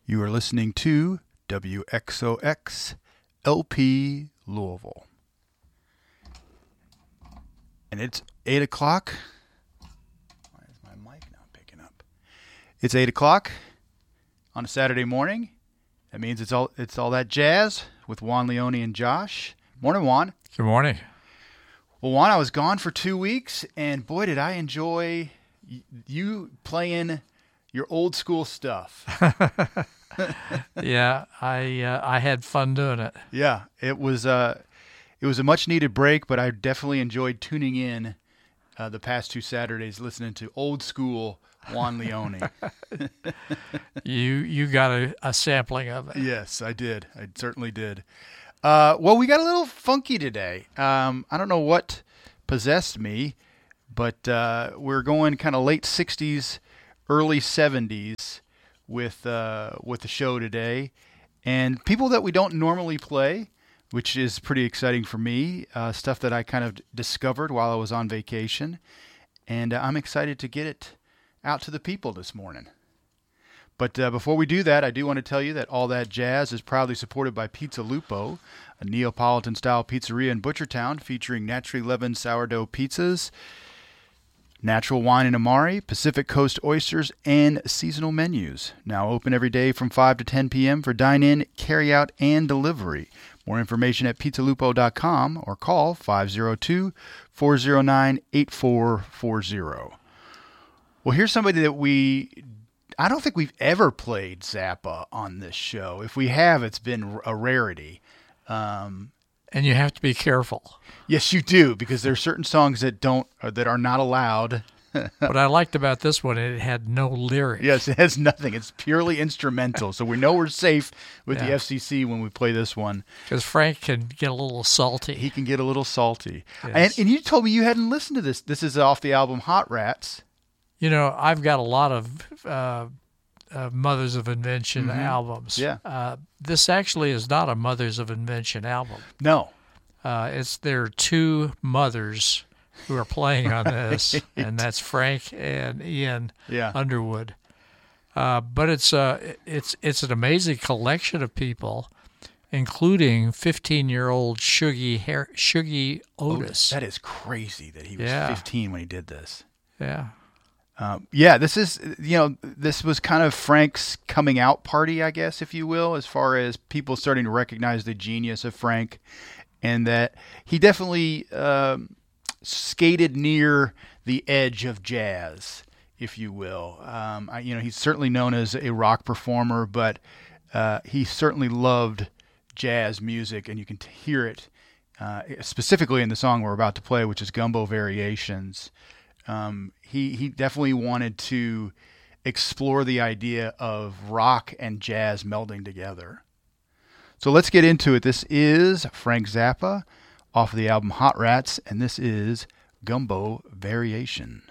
You are listening to WXOX LP Louisville. And it's 8 o'clock. Why is my mic not picking up? It's 8 o'clock on a Saturday morning. That means it's all that jazz with Juan Leone and Josh. Morning, Juan. Good morning. Well, Juan, I was gone for 2 weeks, and boy, did I enjoy you playing your old school stuff. Yeah, I had fun doing it. Yeah, it was a much needed break, but I definitely enjoyed tuning in the past 2 Saturdays, listening to old school Juan Leone. You got a sampling of it. Yes, I did. I certainly did. Well, we got a little funky today. I don't know what possessed me, but we're going kind of late 60s, early 70s with the show today. And people that we don't normally play, which is pretty exciting for me, stuff that I kind of discovered while I was on vacation. And I'm excited to get it out to the people this morning. But before we do that, I do want to tell you that All That Jazz is proudly supported by Pizza Lupo, a Neapolitan-style pizzeria in Butchertown featuring naturally leavened sourdough pizzas, natural wine and amari, Pacific Coast oysters, and seasonal menus. Now open every day from 5 to 10 p.m. for dine-in, carry-out, and delivery. More information at pizzalupo.com or call 502-409-8440. Well, here's somebody that I don't think we've ever played Zappa on this show. If we have, it's been a rarity. And you have to be careful. Yes, you do, because there are certain songs that are not allowed. What I liked about this one, it had no lyrics. Yes, it has nothing. It's purely instrumental. So we know we're safe with the FCC when we play this one. Because Frank can get a little salty. He can get a little salty. Yes. And you told me you hadn't listened to this. This is off the album Hot Rats. You know, I've got a lot of Mothers of Invention albums. Yeah. This actually is not a Mothers of Invention album. No. There are 2 mothers who are playing on this, and that's Frank and Ian Underwood. But it's an amazing collection of people, including 15-year-old Shuggy Otis. That is crazy that he was 15 when he did this. Yeah. This was kind of Frank's coming out party, I guess, if you will, as far as people starting to recognize the genius of Frank, and that he definitely skated near the edge of jazz, if you will. He's certainly known as a rock performer, but he certainly loved jazz music, and you can hear it specifically in the song we're about to play, which is Gumbo Variations. He definitely wanted to explore the idea of rock and jazz melding together. So let's get into it. This is Frank Zappa off of the album Hot Rats, and this is Gumbo Variation.